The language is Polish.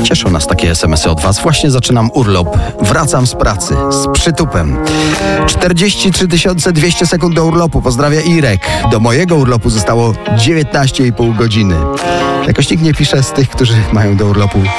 Cieszą nas takie SMS-y od Was. Właśnie zaczynam urlop. Wracam z pracy. Z przytupem. 43 200 sekund do urlopu. Pozdrawia Irek. Do mojego urlopu zostało 19,5 godziny. Jakoś nikt nie pisze z tych, którzy mają do urlopu